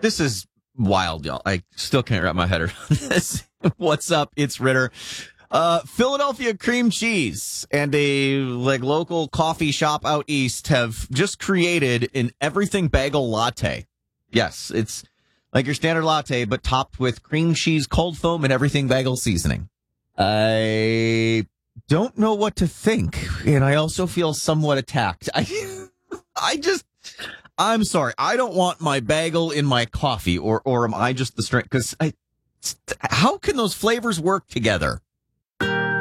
This is wild, y'all. I still can't wrap my head around this. What's up? It's Ritter. Philadelphia cream cheese and a local coffee shop out east have just created an everything bagel latte. Yes, it's like your standard latte, but topped with cream cheese, cold foam, and everything bagel seasoning. I don't know what to think, and I also feel somewhat attacked. I'm sorry. I don't want my bagel in my coffee, or am I just the strength? Because how can those flavors work together?